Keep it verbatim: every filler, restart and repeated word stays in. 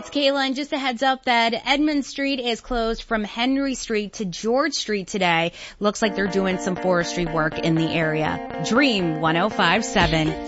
it's Kayla, and just a heads up that Edmund Street is closed from Henry Street to George Street today. Looks like they're doing some forestry work in the area. Dream one oh five point seven.